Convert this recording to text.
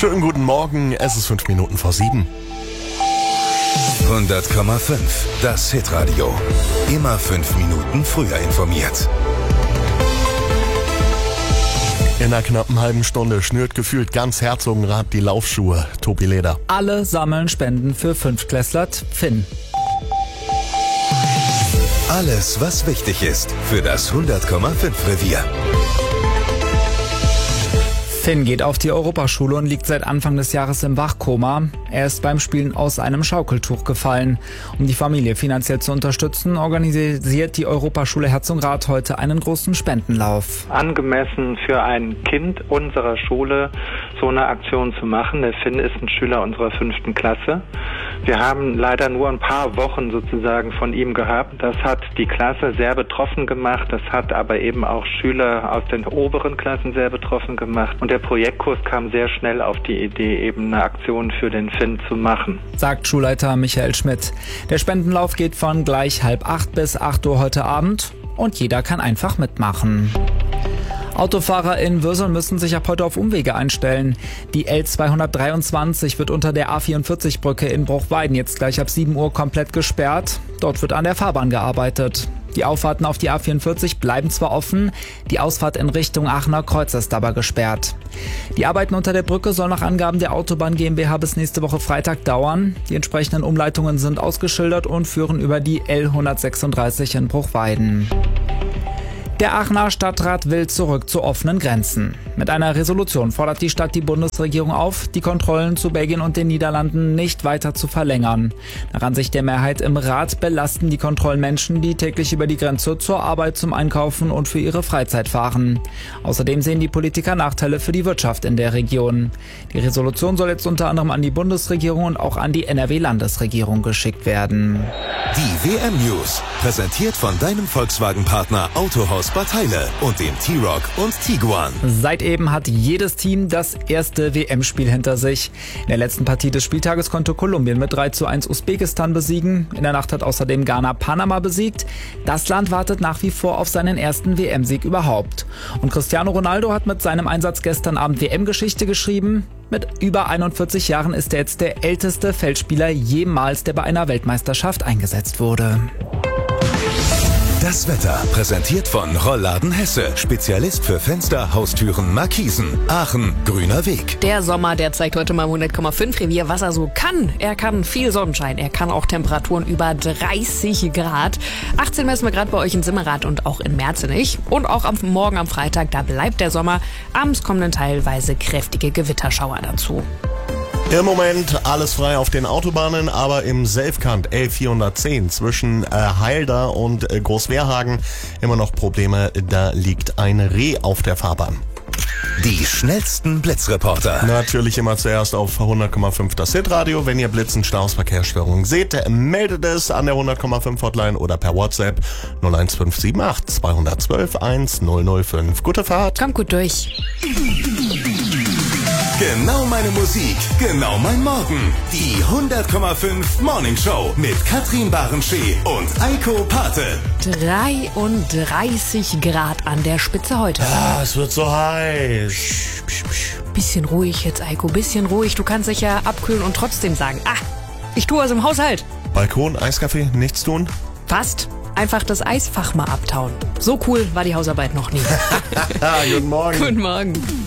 Schönen guten Morgen, es ist 5 Minuten vor 7. 100,5, das Hitradio. Immer 5 Minuten früher informiert. In einer knappen halben Stunde schnürt gefühlt ganz Herzogenrath die Laufschuhe. Tobi Leder. Alle sammeln Spenden für Fünftklässler Finn. Alles, was wichtig ist für das 100,5 Revier. Finn geht auf die Europaschule und liegt seit Anfang des Jahres im Wachkoma. Er ist beim Spielen aus einem Schaukeltuch gefallen. Um die Familie finanziell zu unterstützen, organisiert die Europaschule Herzogenrath heute einen großen Spendenlauf. Angemessen für ein Kind unserer Schule so eine Aktion zu machen. Der Finn ist ein Schüler unserer 5. Klasse. Wir haben leider nur ein paar Wochen sozusagen von ihm gehabt. Das hat die Klasse sehr betroffen gemacht. Das hat aber eben auch Schüler aus den oberen Klassen sehr betroffen gemacht. Und der Projektkurs kam sehr schnell auf die Idee, eben eine Aktion für den Finn zu machen. Sagt Schulleiter Michael Schmidt. Der Spendenlauf geht von gleich 7:30 bis 8 Uhr heute Abend und jeder kann einfach mitmachen. Autofahrer in Würsel müssen sich ab heute auf Umwege einstellen. Die L223 wird unter der A44-Brücke in Bruchweiden jetzt gleich ab 7 Uhr komplett gesperrt. Dort wird an der Fahrbahn gearbeitet. Die Auffahrten auf die A44 bleiben zwar offen, die Ausfahrt in Richtung Aachener Kreuz ist aber gesperrt. Die Arbeiten unter der Brücke sollen nach Angaben der Autobahn GmbH bis nächste Woche Freitag dauern. Die entsprechenden Umleitungen sind ausgeschildert und führen über die L136 in Bruchweiden. Der Aachener Stadtrat will zurück zu offenen Grenzen. Mit einer Resolution fordert die Stadt die Bundesregierung auf, die Kontrollen zu Belgien und den Niederlanden nicht weiter zu verlängern. Nach Ansicht der Mehrheit im Rat belasten die Kontrollen Menschen, die täglich über die Grenze zur Arbeit, zum Einkaufen und für ihre Freizeit fahren. Außerdem sehen die Politiker Nachteile für die Wirtschaft in der Region. Die Resolution soll jetzt unter anderem an die Bundesregierung und auch an die NRW-Landesregierung geschickt werden. Die WM-News, präsentiert von deinem Volkswagen-Partner Autohaus Bad Heile und dem T-Roc und Tiguan. Seit eben hat jedes Team das erste WM-Spiel hinter sich. In der letzten Partie des Spieltages konnte Kolumbien mit 3:1 Usbekistan besiegen. In der Nacht hat außerdem Ghana Panama besiegt. Das Land wartet nach wie vor auf seinen ersten WM-Sieg überhaupt. Und Cristiano Ronaldo hat mit seinem Einsatz gestern Abend WM-Geschichte geschrieben. Mit über 41 Jahren ist er jetzt der älteste Feldspieler jemals, der bei einer Weltmeisterschaft eingesetzt wurde. Das Wetter, präsentiert von Rollladen Hesse. Spezialist für Fenster, Haustüren, Markisen. Aachen, grüner Weg. Der Sommer, der zeigt heute mal 100,5 Revier, was er so kann. Er kann viel Sonnenschein, er kann auch Temperaturen über 30 Grad. 18 messen wir gerade bei euch in Simmerath und auch in Merzenich. Und auch morgen am Freitag, da bleibt der Sommer. Abends kommen dann teilweise kräftige Gewitterschauer dazu. Im Moment alles frei auf den Autobahnen, aber im Selfkant L410 zwischen Heilda und Großwehrhagen immer noch Probleme. Da liegt ein Reh auf der Fahrbahn. Die schnellsten Blitzreporter. Natürlich immer zuerst auf 100,5 das Hitradio. Wenn ihr Blitzen, Staus, Verkehrsstörungen seht, meldet es an der 100,5 Hotline oder per WhatsApp 01578 212 1005. Gute Fahrt. Kommt gut durch. Genau meine Musik, genau mein Morgen. Die 100,5 Morning Show mit Katrin Barenschee und Eiko Pate. 33 Grad an der Spitze heute. Ah, es wird so heiß. Bisschen ruhig jetzt, Eiko, bisschen ruhig. Du kannst dich ja abkühlen und trotzdem sagen, ich tue was im Haushalt. Balkon, Eiskaffee, nichts tun? Fast. Einfach das Eisfach mal abtauen. So cool war die Hausarbeit noch nie. Guten Morgen. Guten Morgen.